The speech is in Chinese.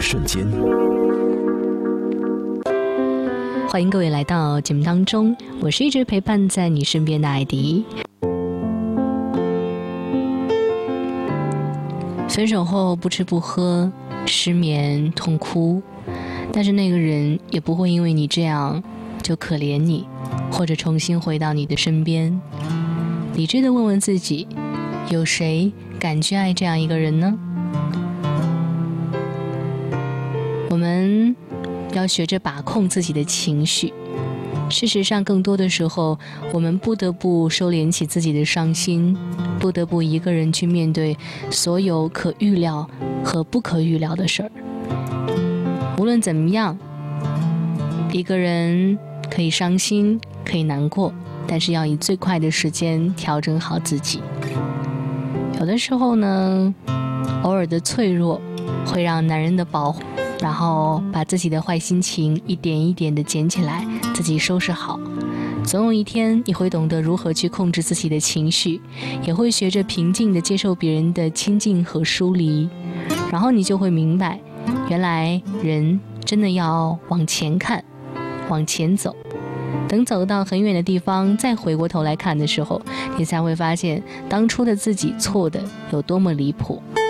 瞬间。 欢迎各位来到节目当中，我是一直陪伴在你身边的艾迪。分手后不吃不喝，失眠痛哭，但是那个人也不会因为你这样就可怜你，或者重新回到你的身边。理智地问问自己，有谁敢去爱这样一个人呢？我们要学着把控自己的情绪。事实上，更多的时候，我们不得不收敛起自己的伤心，不得不一个人去面对所有可预料和不可预料的事儿。无论怎么样，一个人可以伤心，可以难过，但是要以最快的时间调整好自己。有的时候呢，偶尔的脆弱会让男人的保护，然后把自己的坏心情一点一点的捡起来，自己收拾好。总有一天你会懂得如何去控制自己的情绪，也会学着平静的接受别人的亲近和疏离，然后你就会明白，原来人真的要往前看，往前走。等走到很远的地方，再回过头来看的时候，你才会发现当初的自己错的有多么离谱。